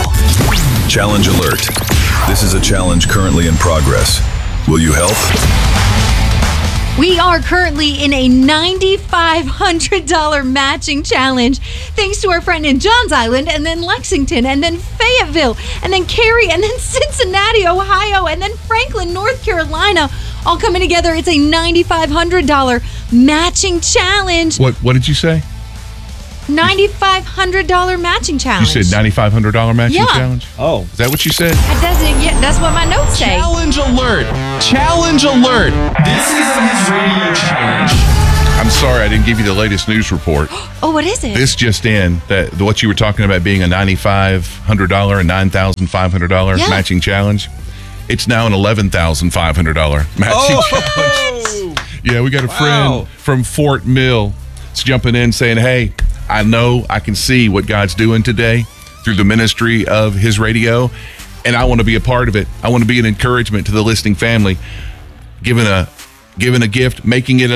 Challenge alert. This is a challenge currently in progress. Will you help? We are currently in a $9,500 matching challenge thanks to our friend in Johns Island, and then Lexington, and then Fayetteville, and then Cary, and then Cincinnati, Ohio, and then Franklin, North Carolina, all coming together. It's a $9,500 matching challenge. What did you say? $9,500 matching challenge. You said $9,500 matching challenge? Oh. Is that what you said? That's what my notes say. Challenge alert! Challenge alert! This is a His Radio challenge. I'm sorry I didn't give you the latest news report. Oh, what is it? This just in, that what you were talking about being a $9,500 and $9,500 matching challenge, it's now an $11,500 matching challenge. Yeah, we got a friend from Fort Mill. It's jumping in saying, hey, I know I can see what God's doing today through the ministry of His Radio, and I want to be a part of it. I want to be an encouragement to the listening family, giving a gift, making it